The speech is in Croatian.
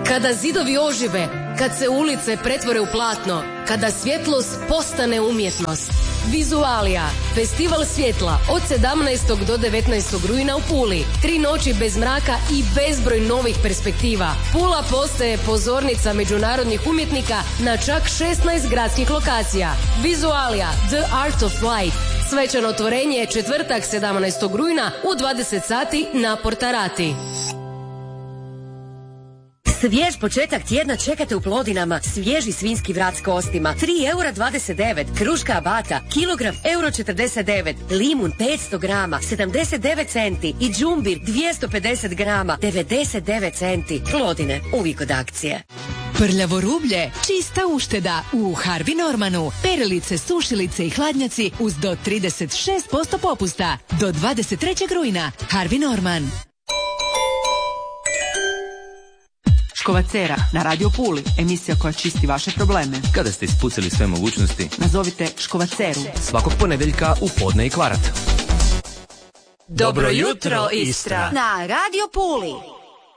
Kada zidovi ožive, kad se ulice pretvore u platno, kada svjetlost postane umjetnost. Vizualija, festival svjetla od 17. do 19. rujna u Puli. 3 noći bez mraka i bezbroj novih perspektiva. Pula postaje pozornica međunarodnih umjetnika na čak 16 gradskih lokacija. Vizualija, The Art of Light. Svečano otvorenje je četvrtak 17. rujna u 20 sati na Portarati. Svjež početak tjedna čekate u Plodinama. Svježi svinjski vrat s kostima 3,29 €, kruška abata kilogram €49, limun 500 grama 79 centi i džumbir 250 grama 99 centi. Plodine, uvijek od akcije. Prljavo rublje, čista ušteda u Harvey Normanu. Perilice, sušilice i hladnjaci uz do 36% popusta. Do 23. rujna. Harvey Norman. Škovacera na Radio Puli, emisija koja čisti vaše probleme. Kada ste ispucali sve mogućnosti, nazovite Škovaceru. Svakog ponedjeljka u podne i kvarat. Dobro jutro, Istra. Na Radio Puli.